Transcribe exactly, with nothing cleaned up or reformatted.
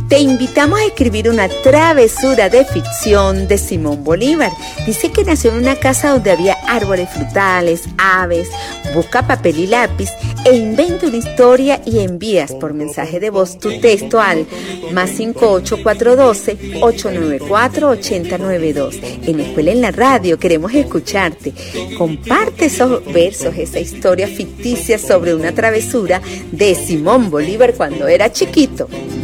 Te invitamos a escribir una travesura de ficción de Simón Bolívar. Dice que nació en una casa donde había árboles frutales, aves. Busca papel y lápiz e inventa una historia y envías por mensaje de voz tu texto al más cinco ocho cuatro uno dos, ocho nueve cuatro, ocho cero nueve dos. En Escuela en la Radio queremos escucharte. Comparte esos versos, esa historia ficticia sobre una travesura de Simón Bolívar cuando era chiquito.